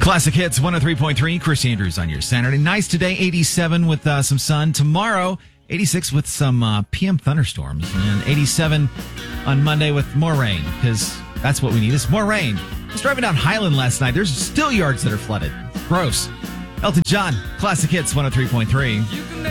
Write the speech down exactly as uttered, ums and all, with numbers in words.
Classic Hits one oh three point three. Chris Andrews on your Saturday. Nice today, eighty-seven with uh, some sun. Tomorrow, eighty-six with some uh, P M thunderstorms. And eighty-seven on Monday with more rain, because that's what we need is more rain. I was driving down Highland last night. There's still yards that are flooded. Gross. Elton John, Classic Hits one oh three point three.